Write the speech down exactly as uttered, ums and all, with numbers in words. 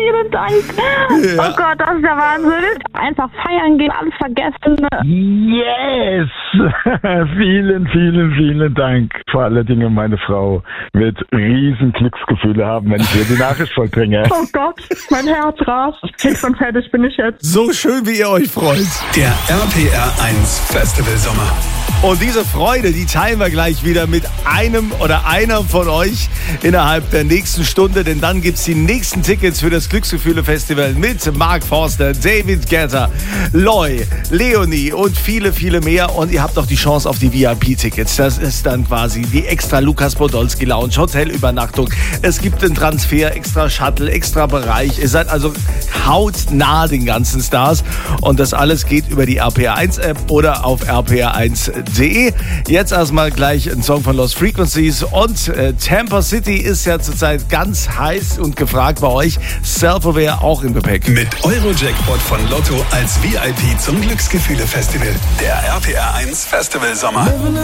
vielen Dank. Ja. Oh Gott, das ist der Wahnsinn. Einfach feiern gehen, alles vergessen. Yes! vielen, vielen, vielen Dank. Vor allen Dingen meine Frau wird riesen Glücksgefühle haben, wenn ich ihr die Nachricht vollbringe. Oh Gott, mein Herz rast. Fix und fertig bin ich jetzt. So schön, wie ihr euch freut. Der R P R eins Festival Sommer. Und diese Freude, die teilen wir gleich wieder mit einem oder einer von euch innerhalb der nächsten Stunde, denn dann gibt es die nächsten Tickets für das Glücksgefühle-Festival mit Mark Forster, David Guetta, Loy, Leonie und viele, viele mehr. Und ihr habt auch die Chance auf die V I P-Tickets. Das ist dann quasi die extra Lukas Podolski Lounge, Hotelübernachtung. Es gibt einen Transfer, extra Shuttle, extra Bereich. Ihr seid also hautnah den ganzen Stars. Und das alles geht über die R P R eins App oder auf r p r eins punkt de. Jetzt erstmal gleich ein Song von Lost Frequencies und äh, Tampa City ist ja zurzeit ganz heiß und gefragt bei euch. Self-Aware auch im Gepäck. Mit Eurojackpot von Lotto als V I P zum Glücksgefühle-Festival. Der R P R eins Festival Sommer.